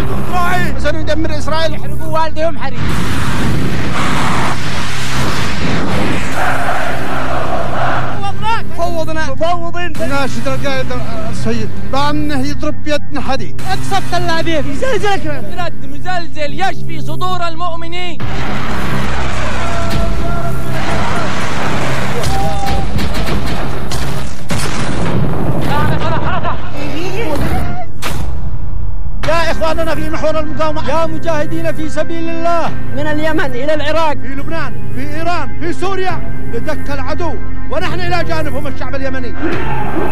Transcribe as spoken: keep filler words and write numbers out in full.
إسرائيل سندمر إسرائيل. يحرقوا والدهم حريق. فوضنا مفوضين ناشد القائد السيد بأنه يضرب بيدنا حديد. اقصف تل أبيب يزلزلك رد مزلزل يشفي صدور المؤمنين. يا إخواننا في محور المقاومة، يا مجاهدين في سبيل الله من اليمن إلى العراق، في لبنان، في إيران، في سوريا، لدك العدو ونحن إلى جانبهم الشعب اليمني.